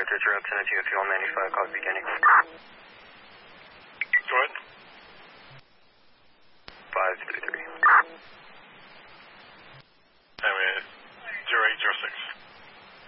Digital 10 fuel 95, call beginning. Go ahead. 533.